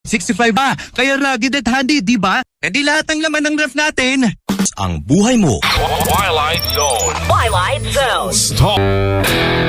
65 ba? Kaya rugged at handy, di ba? E di lahat ng laman ng ref natin. Ang buhay mo. Twilight Zone. Twilight Zone. Stop.